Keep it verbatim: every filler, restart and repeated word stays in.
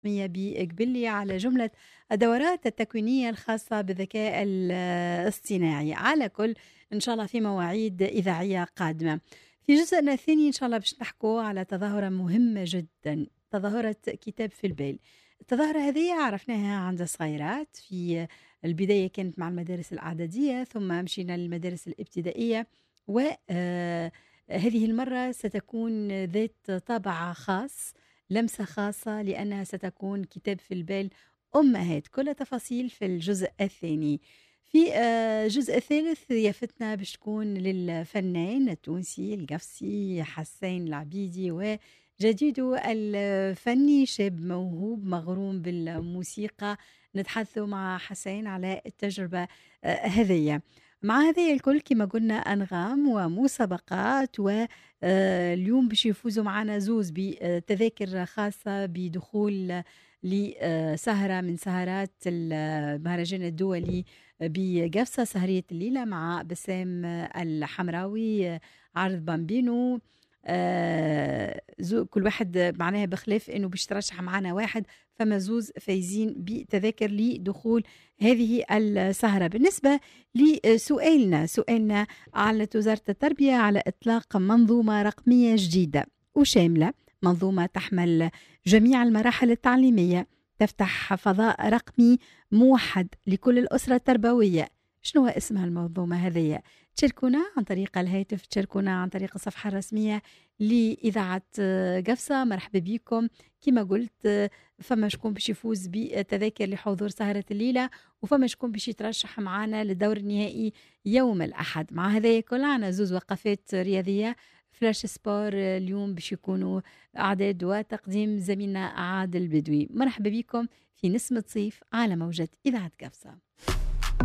الرقمية بإقبالي على جملة الدورات التكوينية الخاصة بالذكاء الاصطناعي على كل إن شاء الله في مواعيد إذاعية قادمة. في جزءنا الثاني إن شاء الله باش نحكوا على تظاهرة مهمة جدا، تظاهرة كتاب في البال. التظاهرة هذه عرفناها عند الصغيرات، في البداية كانت مع المدارس الإعدادية ثم مشينا للمدارس الابتدائية، وهذه المرة ستكون ذات طابع خاص، لمسة خاصة، لأنها ستكون كتاب في البال أمهات. كل تفاصيل في الجزء الثاني. في آه، الجزء الثالث يفتنا باش تكون للفنان التونسي القفصي حسين العبيدي وجديده الفني، شاب موهوب مغروم بالموسيقى. نتحدث مع حسين على التجربة آه، هذه. مع هذه الكل كما قلنا أنغام ومسابقات، واليوم باش يفوزوا معنا زوز بتذاكر خاصة بدخول لسهرة من سهرات المهرجان الدولي بقفصة، سهرية الليلة مع بسام الحمراوي، عرض بامبينو. آه زو كل واحد معناها بخلاف انه باش ترشح معنا واحد، فما زوز فايزين بتذاكر لدخول هذه السهرة. بالنسبة لسؤالنا، سؤالنا أعلنت وزارة التربية على إطلاق منظومة رقمية جديدة وشاملة، منظومة تحمل جميع المراحل التعليمية، تفتح فضاء رقمي موحد لكل الأسرة التربوية. شنو اسمها المنظومة هذه؟ تشاركونا عن طريق الهاتف، تشاركونا عن طريق الصفحة الرسمية لإذاعة قفصة. مرحبا بكم. كما قلت فما شكون باش يفوز بتذاكر لحضور سهرة الليلة، وفما شكون باش يترشح معنا للدور النهائي يوم الأحد. مع هذا كل عنا زوز وقفات رياضية فلاش سبور اليوم باش يكونوا أعداد وتقديم زميلنا عادل بدوي. مرحبا بكم في نسمة صيف على موجة إذاعة قفصة.